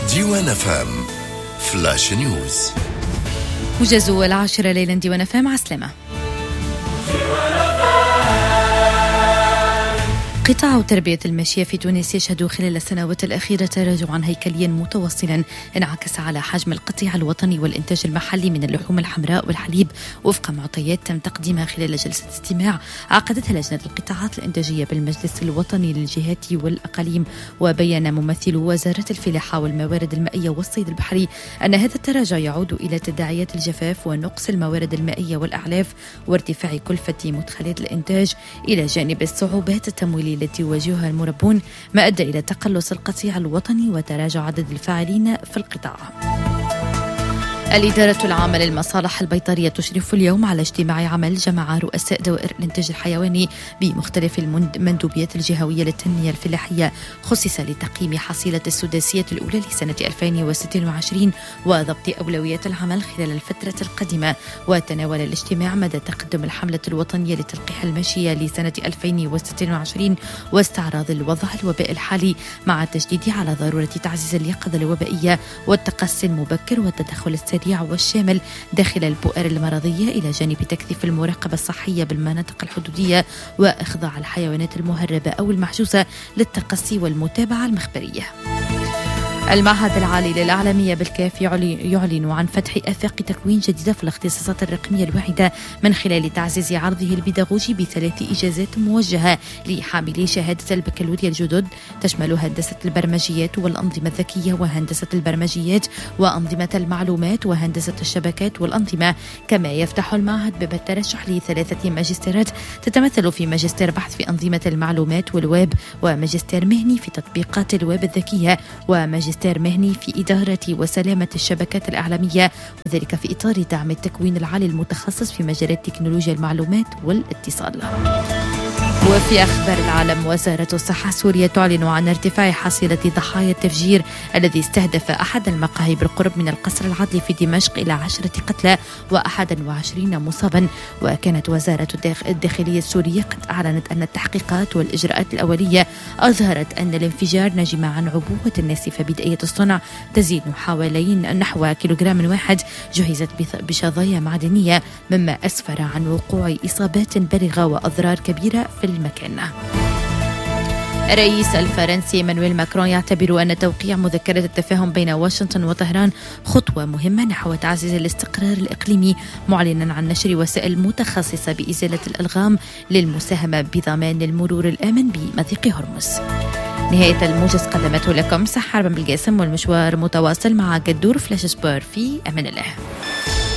ديوان FM فلاش نيوز. موجز 10 ليلا ديوان FM عسلامة. قطاع تربية الماشية في تونس يشهد خلال السنوات الأخيرة تراجعا هيكليا متواصلا انعكس على حجم القطيع الوطني والإنتاج المحلي من اللحوم الحمراء والحليب وفق معطيات تم تقديمها خلال جلسة استماع عقدتها لجنة القطاعات الإنتاجية بالمجلس الوطني للجهات والأقاليم. وبين ممثل وزارة الفلاحة والموارد المائية والصيد البحري أن هذا التراجع يعود إلى تداعيات الجفاف ونقص الموارد المائية والأعلاف وارتفاع كلفة مدخلات الإنتاج إلى جانب الصعوبات التمويلية التي يواجهها المربون، ما أدى إلى تقلص القطيع الوطني وتراجع عدد الفاعلين في القطاع. الإدارة العامة للمصالح البيطرية تشرف اليوم على اجتماع عمل جمع رؤساء دوائر الإنتاج الحيواني بمختلف المندوبيات الجهوية للتنمية الفلاحية، خصص لتقييم حصيلة السداسية الأولى لسنة 2026 وضبط أولويات العمل خلال الفترة القادمة. وتناول الاجتماع مدى تقدم الحملة الوطنية لتلقيح الماشية لسنة 2026 واستعراض الوضع الوباء الحالي، مع التشديد على ضرورة تعزيز اليقظة الوبائية والتقصي المبكر والتدخل السريع والشامل داخل البؤر المرضية، إلى جانب تكثيف المراقبة الصحية بالمناطق الحدودية وإخضاع الحيوانات المهربة أو المحجوزة للتقصي والمتابعة المخبرية. المعهد العالي للإعلامية بالكاف يعلن عن فتح آفاق تكوين جديدة في الاختصاصات الرقمية الواحدة من خلال تعزيز عرضه البيداغوجي ب3 إجازات موجهة لحاملي شهادة البكالوريا الجدد، تشمل هندسة البرمجيات والأنظمة الذكية وهندسة البرمجيات وأنظمة المعلومات وهندسة الشبكات والأنظمة. كما يفتح المعهد باب الترشح ل3 ماجستيرات تتمثل في ماجستير بحث في أنظمة المعلومات والويب، وماجستير مهني في تطبيقات الويب الذكية، وماجستير مهني في إدارة وسلامة الشبكات الإعلامية، وذلك في إطار دعم التكوين العالي المتخصص في مجالات تكنولوجيا المعلومات والاتصال. وفي أخبار العالم، وزارة الصحة السورية تعلن عن ارتفاع حصيلة ضحايا التفجير الذي استهدف أحد المقاهي بالقرب من القصر العدلي في دمشق إلى 10 قتلى و21 مصابا. وكانت وزارة الداخلية السورية قد أعلنت أن التحقيقات والإجراءات الأولية أظهرت أن الانفجار نجم عن عبوة ناسفة بدائية الصنع تزين حوالي نحو كيلوغرام واحد، جهزت بشظايا معدنية، مما أسفر عن وقوع إصابات بالغة وأضرار كبيرة في المكان. الرئيس الفرنسي إيمانويل ماكرون يعتبر أن توقيع مذكرة التفاهم بين واشنطن وطهران خطوة مهمة نحو تعزيز الاستقرار الإقليمي، معلنا عن نشر وسائل متخصصة بإزالة الألغام للمساهمة بضمان المرور الآمن بمضيق هرمز. نهاية الموجز قدمته لكم سحر بن بالقاسم، والمشوار متواصل مع قدور فلاش سبور. في أمان الله.